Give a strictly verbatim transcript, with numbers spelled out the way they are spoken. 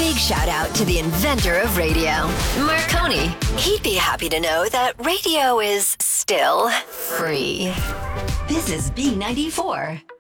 big shout out to the inventor of radio, Marconi. He'd be happy to know that radio is still free. This is B ninety-four.